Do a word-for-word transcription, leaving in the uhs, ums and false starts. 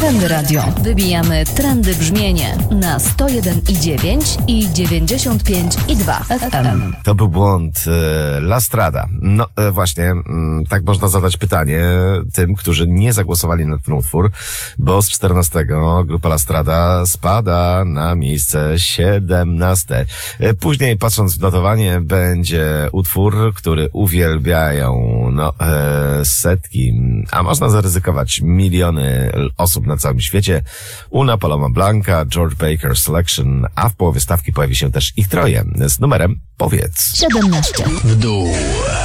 Trendy Radio. Wybijamy trendy brzmienie na sto jeden i dziewięć i dziewięćdziesiąt pięć i dwa F M. To był błąd. La Strada. No właśnie, tak można zadać pytanie tym, którzy nie zagłosowali na ten utwór, bo z czternastego grupa La Strada spada na miejsce siedemnaste. Później, patrząc w notowanie, będzie utwór, który uwielbiają no e, setki, a można zaryzykować miliony osób na całym świecie. Una Paloma Blanca, George Baker Selection, a w połowie stawki pojawi się też ich troje z numerem Powiedz. siedemnaście. W dół.